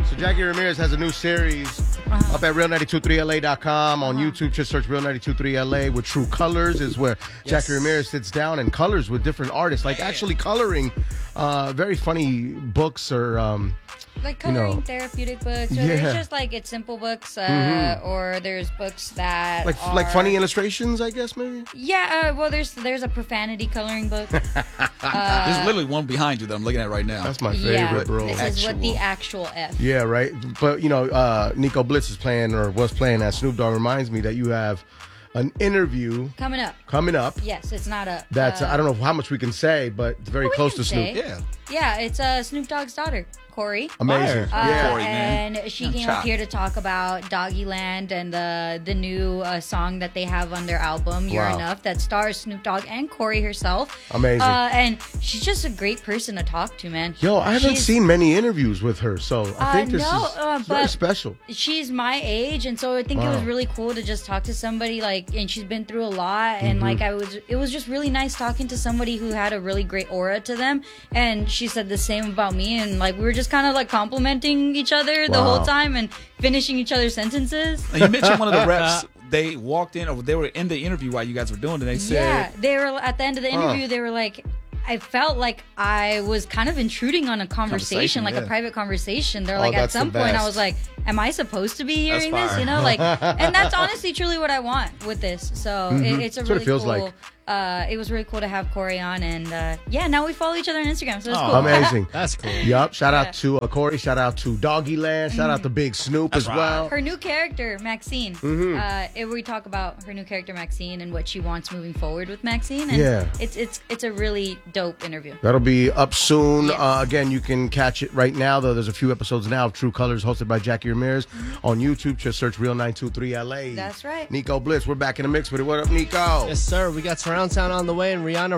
So Jackie Ramirez has a new series up at Real923LA.com. On YouTube, just search Real923LA with True Colors is where Jackie Ramirez sits down and colors with different artists, like actually coloring very funny books or like coloring therapeutic books, or there's just like it's simple books, or there's books that like funny illustrations, I guess maybe. Yeah, well, there's a profanity coloring book. There's literally one behind you that I'm looking at right now. That's my favorite, bro. This is what the actual F. Yeah, right. But Nico Blitz is playing or was playing at Snoop Dogg. Reminds me that you have an interview coming up. Yes, it's not up. That's I don't know how much we can say, but it's very close to Snoop. Yeah, it's Snoop Dogg's daughter, Corey. Amazing. Corey, man. And she came up here to talk about Doggyland and the new song that they have on their album, You're Enough, that stars Snoop Dogg and Corey herself. Amazing. And she's just a great person to talk to, man. Yo, I haven't seen many interviews with her, so I think this is very special. She's my age, and so I think it was really cool to just talk to somebody and she's been through a lot, and it was just really nice talking to somebody who had a really great aura to them, and she said the same about me, and we were just kind of complimenting each other the whole time and finishing each other's sentences. And you mentioned one of the reps. They walked in, or they were in the interview while you guys were doing it, and they said, they were at the end of the interview. They were like, I felt like I was kind of intruding on a conversation, a private conversation. They're like, at some point, I was like, am I supposed to be hearing this? And that's honestly truly what I want with this. So it's a really cool. It was really cool to have Corey on, and now we follow each other on Instagram, so it's cool. Amazing. That's cool. Yup. Shout out to Corey. Shout out to Doggyland. Shout out to Big Snoop as well. Her new character, Maxine. We talk about her new character, Maxine, and what she wants moving forward with Maxine. And it's a really dope interview. That'll be up soon. Yes. Again, you can catch it right now, though. There's a few episodes now of True Colors hosted by Jackie Ramirez on YouTube. Just search Real923LA. That's right. Nico Blitz. We're back in the mix with it. What up, Nico? Yes, sir. We got Surround Sound on the way, and Rihanna